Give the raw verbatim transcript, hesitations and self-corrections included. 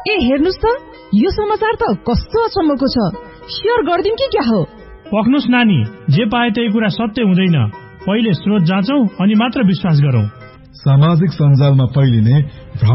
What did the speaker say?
ए हेर्नुस् त, यो समाचार त कस्तो अचम्मको छ। शेयर गर्दिम कि क्या हो? पक्नुस् नानी, जे पाए त्यही कुरा सत्य हुँदैन। पहिले स्रोत जाँचौं अनि मात्र विश्वास गरौं। सामाजिक सञ्जालमा फैलिने